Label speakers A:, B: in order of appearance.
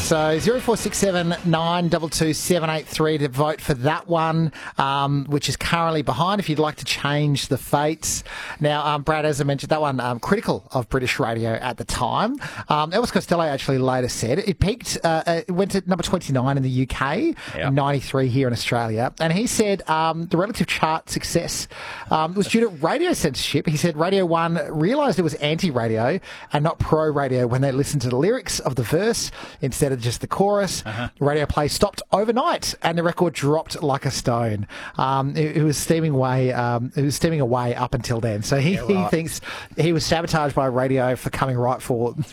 A: So 0467 922 783 to vote for that one, which is currently behind if you'd like to change the fates. Now, Brad, as I mentioned, that one critical of British radio at the time. Elvis Costello actually later said it peaked, it went to number 29 in the UK, and 93 here in Australia. And he said the relative chart success was due to radio censorship. He said Radio 1 realised it was anti-radio and not pro-radio when they listened to the lyrics of the verse instead of just the chorus. Radio play stopped overnight and the record dropped like a stone. It was steaming away. It was steaming away up until then. So he thinks he was sabotaged by radio for coming right for